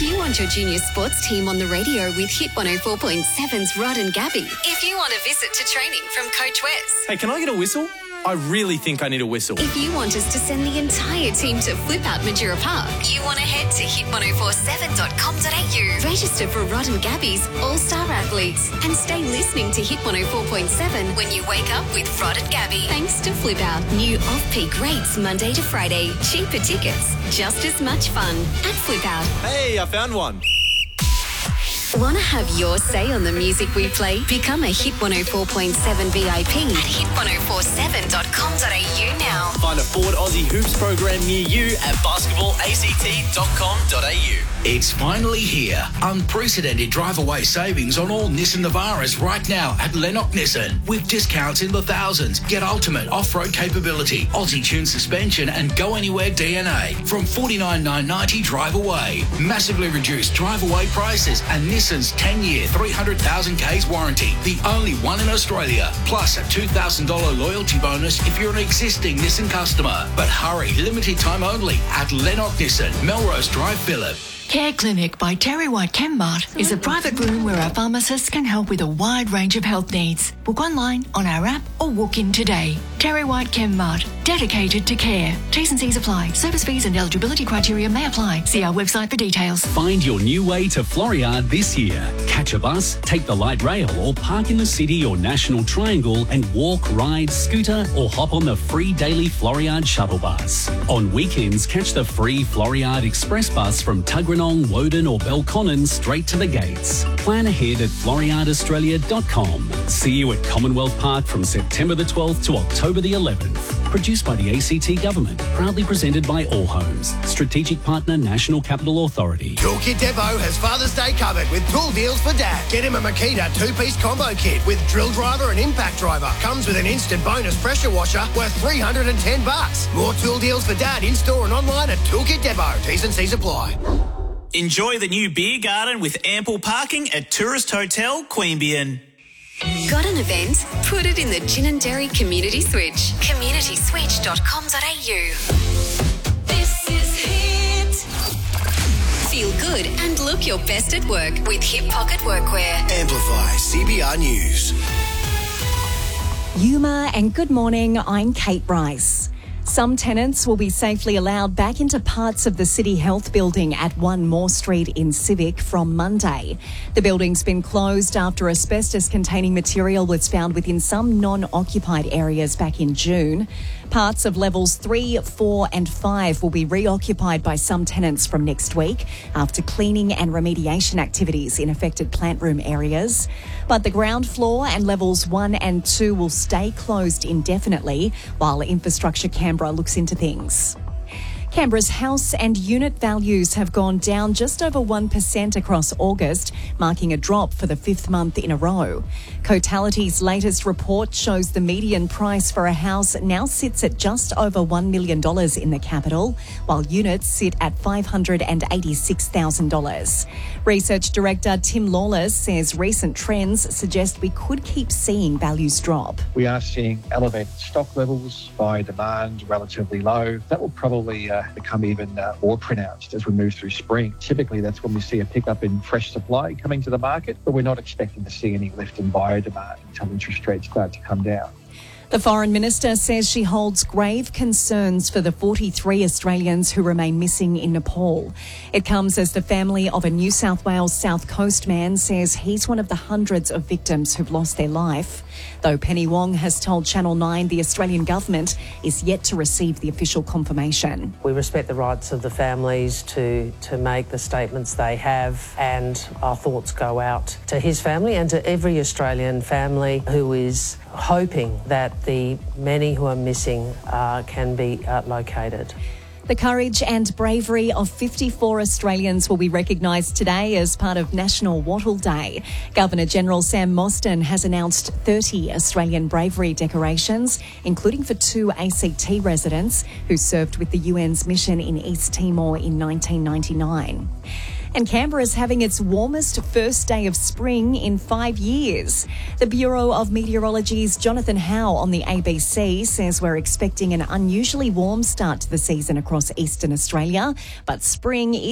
If you want your junior sports team on the radio with Hit 104.7's Rod and Gabby. If you want a visit to training from Coach Wes. Hey, can I get a whistle? I really think I need a whistle. If you want us to send the entire team to Flip Out Majura Park, you want to head to hit1047.com.au. Register for Rod and Gabby's All-Star Athletes and stay listening to Hit 104.7 when you wake up with Rod and Gabby. Thanks to Flip Out. New off-peak rates Monday to Friday. Cheaper tickets. Just as much fun at Flip Out. Hey, I found one. Want to have your say on the music we play? Become a Hit 104.7 VIP at hit1047.com.au now. Find a Ford Aussie Hoops program near you at basketballact.com.au. It's finally here. Unprecedented drive-away savings on all Nissan Navaras right now at Lennox Nissan. With discounts in the thousands. Get ultimate off-road capability, Aussie-tuned suspension and go-anywhere DNA from $49,990 drive-away. Massively reduced drive-away prices and Nissan's 10-year, 300,000 Ks warranty. The only one in Australia. Plus a $2,000 loyalty bonus if you're an existing Nissan customer. But hurry, limited time only at Lennox Nissan, Melrose Drive, Phillip. Care Clinic by Terry White Chemmart is a private room where our pharmacists can help with a wide range of health needs. Book online, on our app or walk in today. Terry White Chemmart, dedicated to care. T's and C's apply. Service fees and eligibility criteria may apply. See our website for details. Find your new way to Floriade this year. Catch a bus, take the light rail or park in the city or National Triangle and walk, ride, scooter or hop on the free daily Floriade shuttle bus. On weekends, catch the free Floriade Express bus from Tuggeranong, Woden or Belconnen straight to the gates. Plan ahead at floriadeaustralia.com. See you at Commonwealth Park from September the 12th to October the 11th. Produced by the ACT Government. Proudly presented by All Homes. Strategic partner National Capital Authority. Toolkit Depot has Father's Day covered with tool deals for Dad. Get him a Makita 2-piece combo kit with drill driver and impact driver. Comes with an instant bonus pressure washer worth $310. More tool deals for Dad in-store and online at Toolkit Depot. T's and C's apply. Enjoy the new beer garden with ample parking at Tourist Hotel Queanbeyan. Got an event? Put it in the Gin and Dairy Community Switch. communityswitch.com.au. This is Hit. Feel good and look your best at work with Hip Pocket Workwear. Amplify CBR News. Yuma and good morning, I'm Kate Bryce. Some tenants will be safely allowed back into parts of the City Health building at 1 Moore Street in Civic from Monday. The building's been closed after asbestos-containing material was found within some non-occupied areas back in June. Parts of levels 3, 4 and 5 will be reoccupied by some tenants from next week after cleaning and remediation activities in affected plant room areas. But the ground floor and levels 1 and 2 will stay closed indefinitely while Infrastructure Canberra looks into things. Canberra's house and unit values have gone down just over 1% across August, marking a drop for the 5th month in a row. Cotality's latest report shows the median price for a house now sits at just over $1 million in the capital, while units sit at $586,000. Research Director Tim Lawless says recent trends suggest we could keep seeing values drop. We are seeing elevated stock levels, buyer demand relatively low. That will probably become even more pronounced as we move through spring. Typically, that's when we see a pickup in fresh supply coming to the market, but we're not expecting to see any lift in buyer demand until interest rates start to come down. The Foreign Minister says she holds grave concerns for the 43 Australians who remain missing in Nepal. It comes as the family of a New South Wales South Coast man says he's one of the hundreds of victims who've lost their life. Though Penny Wong has told Channel 9 the Australian government is yet to receive the official confirmation. We respect the rights of the families to make the statements they have, and our thoughts go out to his family and to every Australian family who is hoping that the many who are missing can be located. The courage and bravery of 54 Australians will be recognised today as part of National Wattle Day. Governor-General Sam Mostyn has announced 30 Australian bravery decorations, including for 2 ACT residents who served with the UN's mission in East Timor in 1999. And Canberra's having its warmest first day of spring in 5 years. The Bureau of Meteorology's Jonathan Howe on the ABC says we're expecting an unusually warm start to the season across eastern Australia, but spring is